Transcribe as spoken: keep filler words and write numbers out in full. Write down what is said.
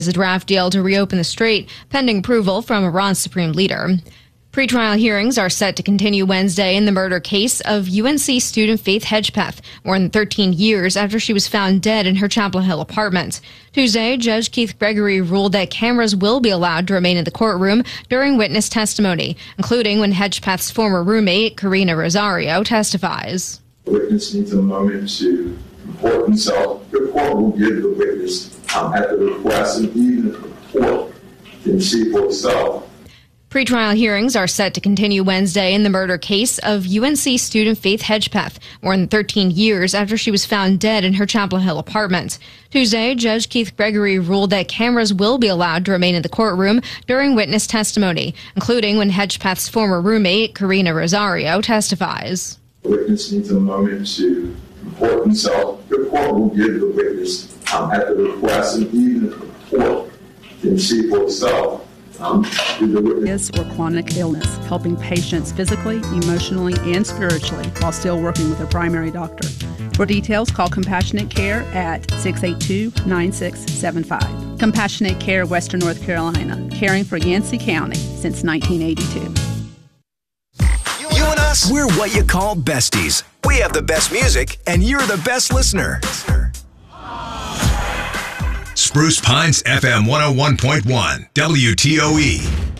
a draft deal to reopen the strait, pending approval from Iran's supreme leader. Pretrial hearings are set to continue Wednesday in the murder case of U N C student Faith Hedgepeth, more than thirteen years after she was found dead in her Chapel Hill apartment. Tuesday, Judge Keith Gregory ruled that cameras will be allowed to remain in the courtroom during witness testimony, including when Hedgepeth's former roommate, Karina Rosario, testifies. The witness needs a moment to report himself. The court will give the witness um, at the request, and even if the court can see for itself. Pretrial hearings are set to continue Wednesday in the murder case of U N C student Faith Hedgepeth, more than thirteen years after she was found dead in her Chapel Hill apartment. Tuesday, Judge Keith Gregory ruled that cameras will be allowed to remain in the courtroom during witness testimony, including when Hedgepeth's former roommate, Karina Rosario, testifies. The witness needs a moment to report himself. The court will give the witness um, at the request, and even if the court can see for itself. Um, is or chronic illness, helping patients physically, emotionally, and spiritually while still working with a primary doctor. For details, call Compassionate Care at six eight two, nine six seven five. Compassionate Care, Western North Carolina, caring for Yancey County since nineteen eighty-two. You and us, we're what you call besties. We have the best music, and you're the best listener. Spruce Pines F M one oh one point one, W T O E.